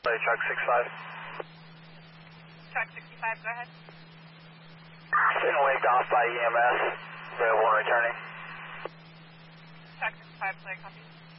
Play truck 65. Truck 65, go ahead. Been waved off by EMS. Available and returning. Truck 65, play copy.